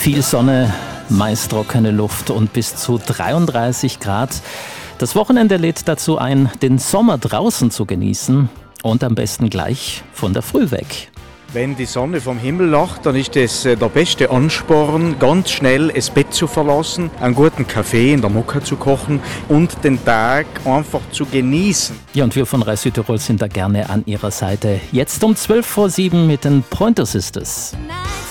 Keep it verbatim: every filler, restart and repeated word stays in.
Viel Sonne, meist trockene Luft und bis zu dreiunddreißig Grad. Das Wochenende lädt dazu ein, den Sommer draußen zu genießen und am besten gleich von der Früh weg. Wenn die Sonne vom Himmel lacht, dann ist es der beste Ansporn, ganz schnell das Bett zu verlassen, einen guten Kaffee in der Mokka zu kochen und den Tag einfach zu genießen. Ja, und wir von Reis Südtirol sind da gerne an Ihrer Seite. Jetzt um zwölf vor sieben mit den Pointer Sisters.